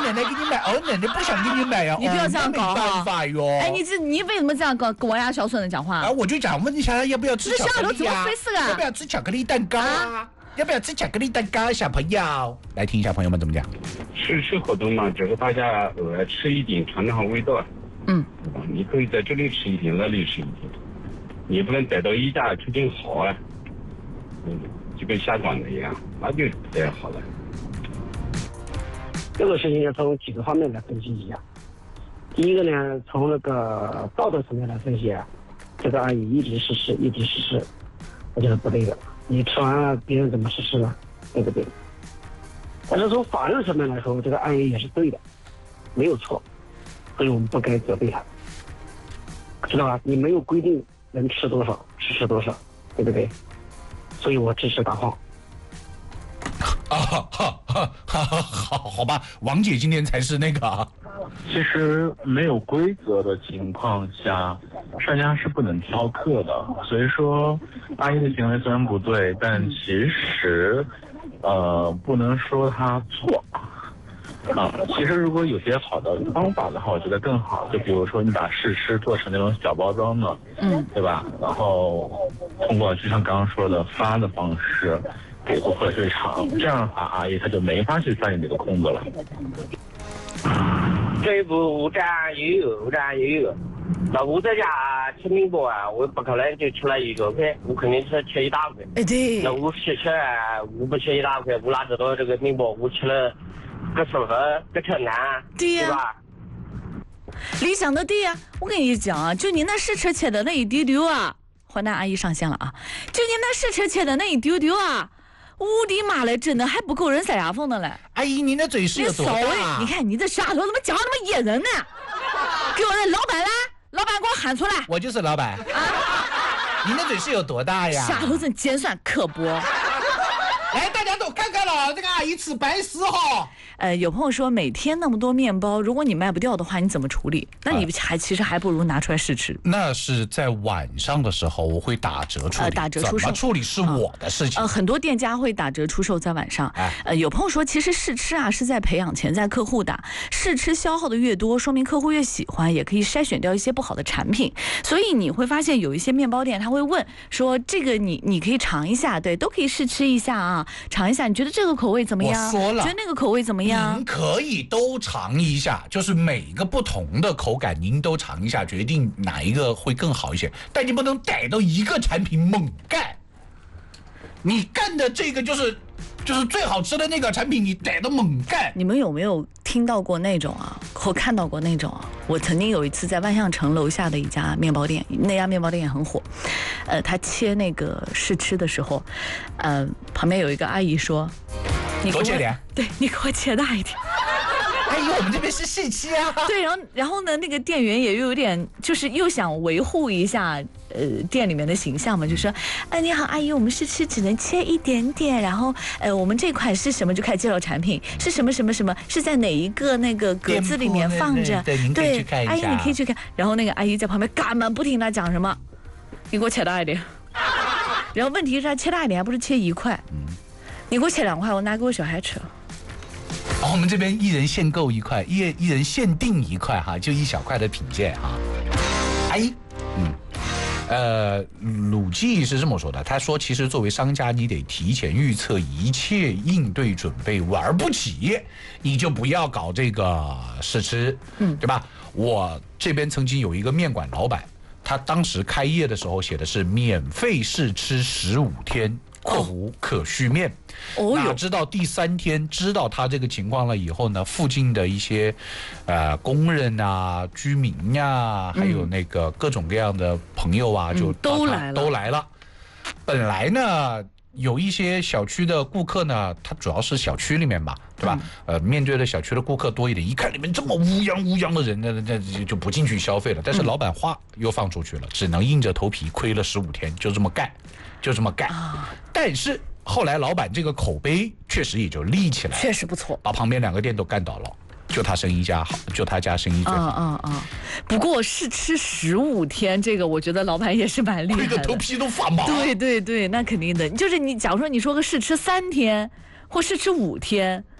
奶奶给你买，二奶奶不想给你买呀。 你不要这样搞没办法哟。 哎，你为什么这样跟我家小孙子讲话？ 啊，我就想问一下，要不要吃巧克力呀？要不要吃巧克力蛋糕啊？要不要吃巧克力蛋糕，小朋友？来听一下朋友们怎么讲。 试吃活动嘛，就是大家额外吃一点，尝尝味道。你可以在这里吃一点，那里吃一点，你不能带到一家出点好啊。就跟下馆子一样，那就不太好了。 这个事情要从几个方面来分析一下。第一个呢，从那个道德层面来分析啊，这个阿姨一直试吃，我觉得不对的。你吃完了，别人怎么试吃呢？对不对？但是从法律层面来说，这个阿姨也是对的，没有错，所以我们不该责备她，知道吧？你没有规定能吃多少，吃多少，对不对？所以我支持大黄。 好吧，王姐今天才是那个。 其实没有规则的情况下，商家是不能挑客的。所以说，阿姨的行为虽然不对，但其实，不能说她错。其实如果有些好的方法的话，我觉得更好。就比如说，你把试吃做成那种小包装的，对吧？然后通过就像刚刚说的发的方式给顾客退场，这样的话，阿姨她就没法去占你这个空子了。 这不占又有。那我在家吃面包啊，我不可能就吃了1个块，我肯定是吃1大块。 哎，对。 那我吃我不吃1大块，我哪知道这个面包我吃了个舒服个撑啊？ 对呀， 对吧？ 理想的对呀，我跟你讲啊，就你那试车切的那一丢丢啊，淮南阿姨上线了啊，就你那试车切的那一丢丢啊。我的妈嘞，真的还不够人塞牙缝的嘞！ 阿姨，您的嘴是有多大？ 你看你这舌头怎么讲那么噎人呢？给我的老板来，老板给我喊出来！ 我就是老板啊！您的嘴是有多大呀？ 舌头真尖酸刻薄。 来，大家都看看了，这个阿姨吃白食哈。 有朋友说每天那么多面包，如果你卖不掉的话，你怎么处理？那你其实还不如拿出来试吃。 那是在晚上的时候，我会打折处理， 打折出售， 怎么处理是我的事情。 很多店家会打折出售在晚上。有朋友说，其实试吃啊是在培养潜在客户的，试吃消耗的越多，说明客户越喜欢，也可以筛选掉一些不好的产品。所以你会发现有一些面包店他会问说，这个你可以尝一下，对，都可以试吃一下啊，尝一下，你觉得这个口味怎么样？ 我说了， 觉得那个口味怎么样？ 您可以都尝一下，就是每个不同的口感您都尝一下，决定哪一个会更好一些。但你不能逮到一个产品猛干，你干的这个就是最好吃的那个产品，你逮到猛干。 你们有没有听到过那种啊，或看到过那种啊？我曾经有一次在万象城楼下的一家面包店，那家面包店也很火。他切那个试吃的时候，旁边有一个阿姨说：“你多切点， 对你给我切大一点。” 哎呦，我们这边是试吃啊。 对，然后呢，那个店员也有点就是又想维护一下店里面的形象嘛，就说你好阿姨，我们试吃只能切一点点，然后我们这款是什么，就开始介绍产品是什么什么什么，是在哪一个那个格子里面放着， 对，您可以去看一下。 阿姨你可以去看。然后那个阿姨在旁边干嘛不停地讲什么，你给我切大一点。然后问题是他切大一点还不是切1块，你给我切2块，我拿给我小孩吃。 我们这边一人限购1块，一人限定1块哈，就1小块的品鉴哈。阿姨，鲁记是这么说的，他说其实作为商家，你得提前预测一切应对准备，玩不起你就不要搞这个试吃，对吧？我这边曾经有一个面馆老板，他当时开业的时候写的是免费试吃15天。可续面，哪知道第3天知道他这个情况了以后呢，附近的一些工人啊、居民呀、还有那个各种各样的朋友啊，就都来了。本来呢，有一些小区的顾客呢，他主要是小区里面嘛，对吧？面对的小区的顾客多一点，一看里面这么乌泱的人呢，那就不进去消费了。但是老板话又放出去了，只能硬着头皮亏了15天，就这么干。但是后来老板这个口碑确实也就立起来了， 确实不错， 把旁边2个店都干倒了，就他生意家好，就他家生意最好。 不过试吃15天，这个我觉得老板也是蛮厉害的， 亏得头皮都发麻。 对，那肯定的。就是你假如说你说个试吃3天或试吃5天，